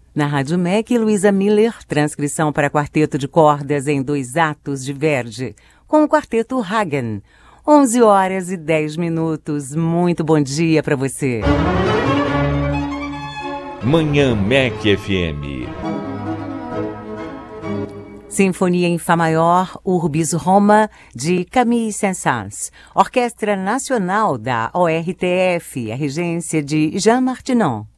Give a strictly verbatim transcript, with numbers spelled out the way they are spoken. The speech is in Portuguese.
Na Rádio M E C, Luísa Miller, transcrição para quarteto de cordas em dois atos de Verdi, com o quarteto Hagen. onze horas e dez minutos. Muito bom dia para você. Manhã M E C F M. Sinfonia em Fá Maior, Urbis Roma, de Camille Saint-Saëns. Orquestra Nacional da O R T F, a regência de Jean Martinon.